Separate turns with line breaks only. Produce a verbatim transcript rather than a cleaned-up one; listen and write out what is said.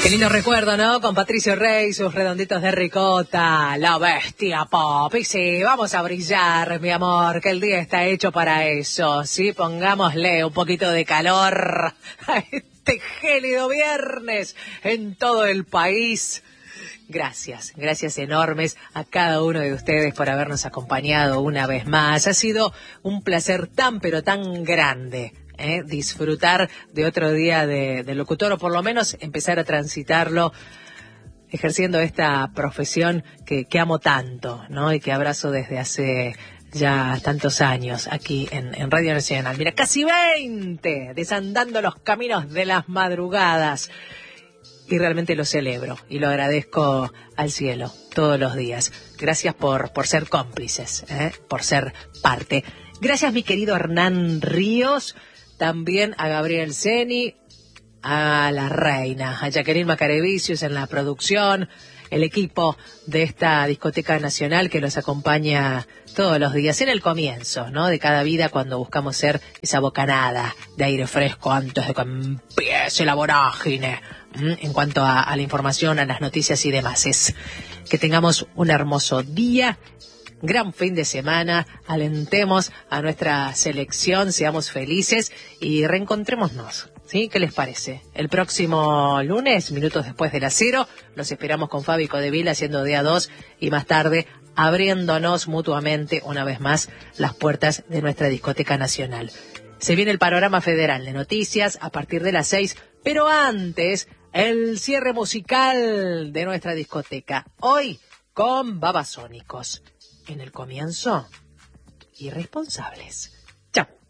Qué lindo recuerdo, ¿no? Con Patricio Rey, sus redonditos de ricota, la bestia pop. Y sí, vamos a brillar, mi amor, que el día está hecho para eso. Sí, pongámosle un poquito de calor a este gélido viernes en todo el país. Gracias, gracias enormes a cada uno de ustedes por habernos acompañado una vez más. Ha sido un placer tan pero tan grande. ¿Eh? Disfrutar de otro día de, de locutor, o por lo menos empezar a transitarlo ejerciendo esta profesión que, que amo tanto, ¿no? Y que abrazo desde hace ya tantos años aquí en, en Radio Nacional. Mira, casi veinte, desandando los caminos de las madrugadas. Y realmente lo celebro y lo agradezco al cielo todos los días. Gracias por, por ser cómplices, ¿eh? Por ser parte. Gracias, mi querido Hernán Ríos. También a Gabriel Ceni, a la reina, a Jacqueline Macarevicius en la producción, el equipo de esta discoteca nacional que nos acompaña todos los días, en el comienzo, ¿no? De cada vida, cuando buscamos ser esa bocanada de aire fresco antes de que empiece la vorágine, ¿m? En cuanto a, a la información, a las noticias y demás. Es que tengamos un hermoso día. Gran fin de semana, alentemos a nuestra selección, seamos felices y reencontrémonos, ¿sí? ¿Qué les parece? El próximo lunes, minutos después de las cero, los esperamos con Fabi Codevil haciendo día dos y más tarde abriéndonos mutuamente una vez más las puertas de nuestra discoteca nacional. Se viene el panorama federal de noticias a partir de las seis, pero antes el cierre musical de nuestra discoteca. Hoy con Babasónicos. En el comienzo, irresponsables. Chao.